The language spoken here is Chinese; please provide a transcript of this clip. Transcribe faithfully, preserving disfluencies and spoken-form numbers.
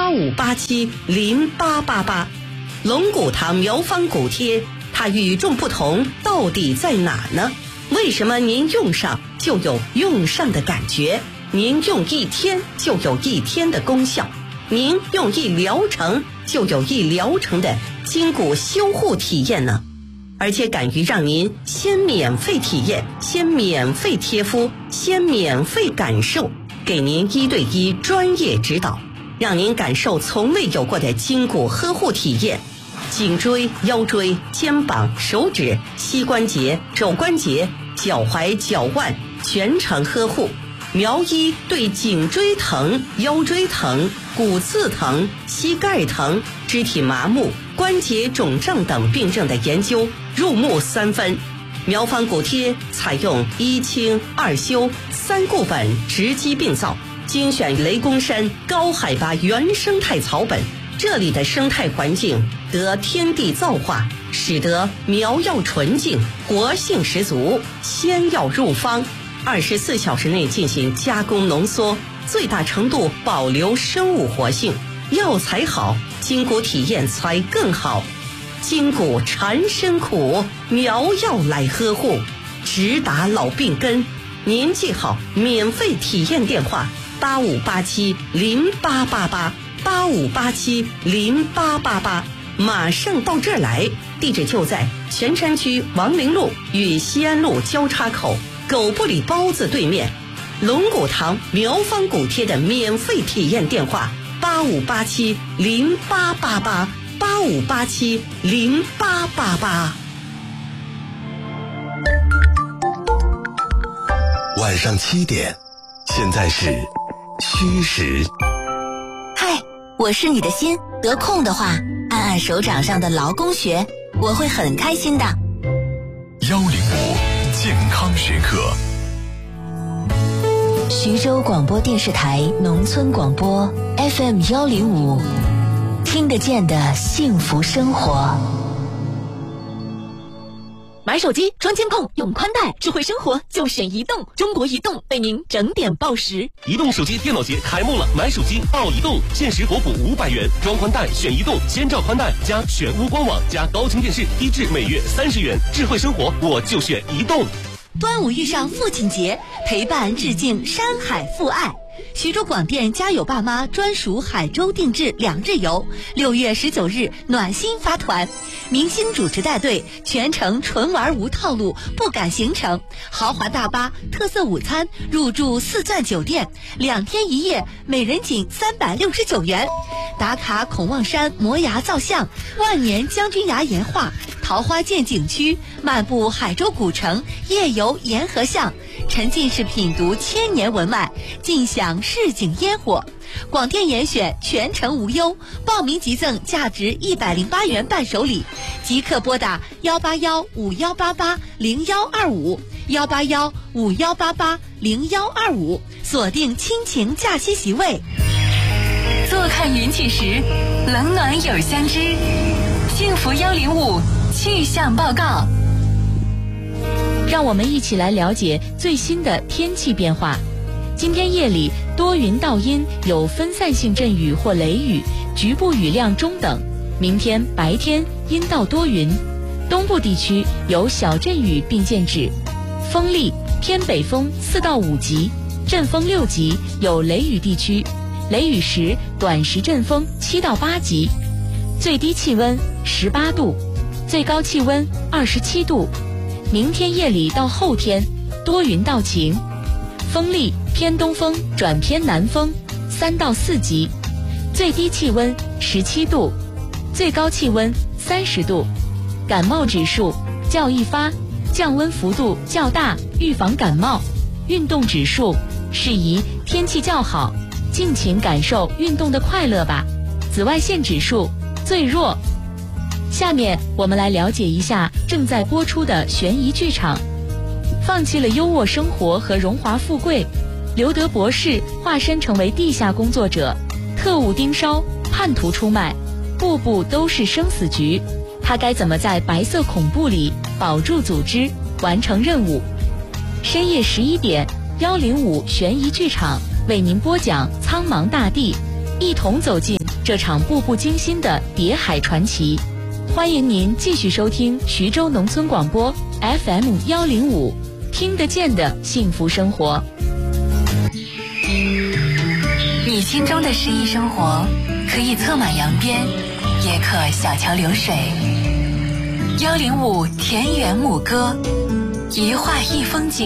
八五八七零八八八。龙骨堂苗方骨贴，它与众不同到底在哪呢？为什么您用上就有用上的感觉？您用一天就有一天的功效，您用一疗程就有一疗程的筋骨修护体验呢？而且敢于让您先免费体验，先免费贴敷，先免费感受，给您一对一专业指导，让您感受从未有过的筋骨呵护体验。颈椎、腰椎、肩膀、手指、膝关节、肘关节、脚踝、脚腕全程呵护。苗医对颈椎疼、腰椎疼、骨刺疼、膝盖疼、肢体麻木、关节肿胀等病症的研究入木三分。苗方骨贴采用一清二修三固本直击病灶，精选雷公山高海拔原生态草本，这里的生态环境得天地造化，使得苗药纯净，活性十足，仙药入方，二十四小时内进行加工浓缩，最大程度保留生物活性。药材好，筋骨体验才更好。筋骨缠身苦，苗药来呵护，直达老病根。您记好免费体验电话：八五八七零八八八，八五八七零八八八。马上到这儿来，地址就在泉山区王陵路与西安路交叉口狗不理包子对面。龙骨堂苗方骨贴的免费体验电话：八五八七零八八八，八五八七零八八八。 晚上七点，现在是虚实。 嗨，我是你的心，得空的话按按手掌上的劳宫穴，我会很开心的。 幺零五健康学课， 徐州广播电视台农村广播 F M 幺零五，听得见的幸福生活。 买手机装监控用宽带，智慧生活就选移动。中国移动为您整点报时。 移动手机电脑节开幕了，买手机到移动，限时国补五百元，装宽带选移动，千兆宽带加全屋光网加高清电视，低至每月三十元。智慧生活我就选移动。 端午遇上父亲节，陪伴致敬山海父爱。徐州广电家有爸妈专属海州定制两日游，六月十九日暖心发团，明星主持带队，全程纯玩无套路，不赶行程，豪华大巴，特色午餐，入住四钻酒店，两天一夜，每人仅三百六十九元。打卡孔望山摩崖造像，万年将军崖岩画，桃花涧景区，漫步海州古城，夜游沿河巷，沉浸式品读千年文脉，尽享市井烟火。广电严选全程无忧，报名即赠价值一百零八元伴手礼，即刻拨打幺八幺五幺八八零幺二五幺八幺五幺八八零幺二五，锁定亲情假期席位。 坐看云起时，冷暖有相知。幸福幺零五气象报告， 让我们一起来了解最新的天气变化。今天夜里多云到阴，有分散性阵雨或雷雨，局部雨量中等。明天白天阴到多云，东部地区有小阵雨并见止。风力偏北风四到五级，阵风六级，有雷雨地区，雷雨时短时阵风七到八级。最低气温十八度，最高气温二十七度。明天夜里到后天多云到晴，风力偏东风转偏南风三到四级，最低气温十七度，最高气温三十度。感冒指数较易发，降温幅度较大，预防感冒。运动指数适宜天气较好，尽情感受运动的快乐吧。紫外线指数最弱。下面我们来了解一下正在播出的悬疑剧场。放弃了优渥生活和荣华富贵，刘德博士化身成为地下工作者，特务盯梢，叛徒出卖，步步都是生死局。他该怎么在白色恐怖里保住组织，完成任务？深夜十一点，幺零五悬疑剧场为您播讲《苍茫大地》，一同走进这场步步惊心的叠海传奇。欢迎您继续收听徐州农村广播 F M 幺零五，听得见的幸福生活。 你心中的诗意生活，可以策马扬鞭，也可小桥流水。幺零五田园牧歌，一画一风景。